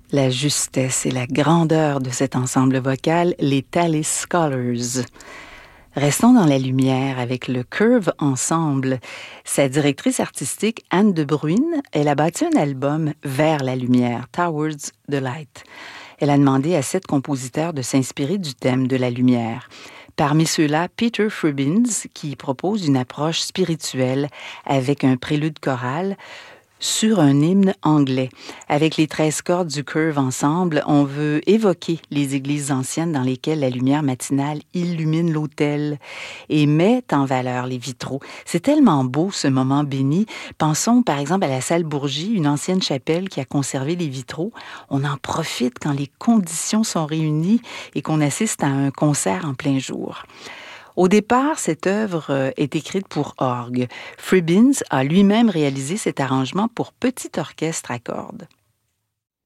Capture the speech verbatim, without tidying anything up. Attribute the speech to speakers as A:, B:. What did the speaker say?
A: La justesse et la grandeur de cet ensemble vocal, les Tallis Scholars. Restons dans la lumière avec le Curve Ensemble. Sa directrice artistique, Anne de Bruyne, elle a bâti un album Vers la lumière, Towards the Light. Elle a demandé à sept compositeurs de s'inspirer du thème de la lumière. Parmi ceux-là, Peter Frubins, qui propose une approche spirituelle avec un prélude choral sur un hymne anglais. Avec les treize cordes du Curve Ensemble, on veut évoquer les églises anciennes dans lesquelles la lumière matinale illumine l'autel et met en valeur les vitraux. C'est tellement beau, ce moment béni. Pensons par exemple à la salle Bourgie, une ancienne chapelle qui a conservé les vitraux. On en profite quand les conditions sont réunies et qu'on assiste à un concert en plein jour. Au départ, cette œuvre est écrite pour orgue. Frubins a lui-même réalisé cet arrangement pour petit orchestre à cordes.